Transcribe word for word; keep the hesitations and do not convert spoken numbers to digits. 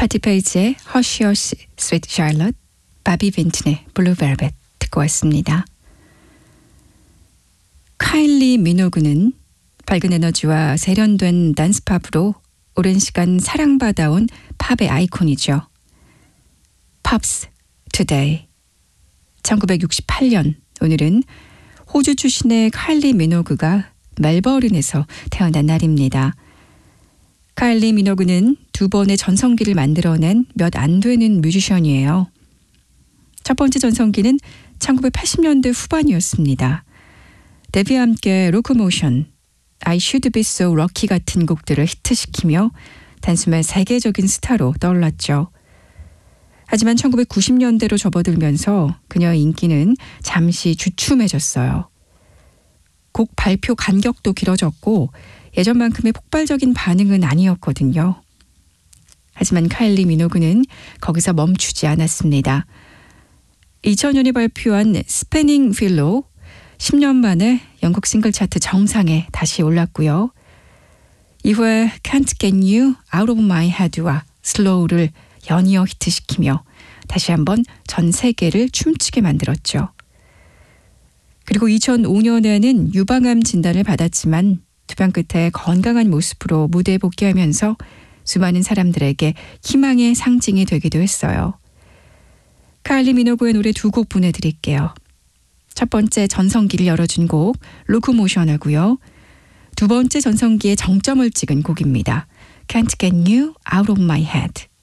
파티 페이지의 Hush Hush Sweet Charlotte, 바비 빈튼의 Blue Velvet 듣고 왔습니다. 카일리 미노그는 밝은 에너지와 세련된 댄스팝으로 오랜 시간 사랑받아온 팝의 아이콘이죠. Pops Today. 천구백육십팔 년 오늘은 호주 출신의 카일리 미노그가 멜버른에서 태어난 날입니다. 카일리 미노그는 두 번의 전성기를 만들어낸 몇 안 되는 뮤지션이에요. 첫 번째 전성기는 천구백팔십 년대 후반이었습니다. 데뷔와 함께 로코모션, I Should Be So Lucky 같은 곡들을 히트시키며 단숨에 세계적인 스타로 떠올랐죠. 하지만 천구백구십 년대로 접어들면서 그녀의 인기는 잠시 주춤해졌어요. 곡 발표 간격도 길어졌고 예전만큼의 폭발적인 반응은 아니었거든요. 하지만 카일리 미노그는 거기서 멈추지 않았습니다. 이천 년에 발표한 스패닝 필로 십 년 만에 영국 싱글 차트 정상에 다시 올랐고요. 이후에 Can't Get You Out of My Head와 Slow를 연이어 히트시키며 다시 한번 전 세계를 춤추게 만들었죠. 그리고 이천오 년에는 유방암 진단을 받았지만 투병 끝에 건강한 모습으로 무대에 복귀하면서 수많은 사람들에게 희망의 상징이 되기도 했어요. 카일리 미노그의 노래 두 곡 보내드릴게요. 첫 번째 전성기를 열어준 곡 로코모션하고요. 두 번째 전성기의 정점을 찍은 곡입니다. Can't Get You Out of My Head.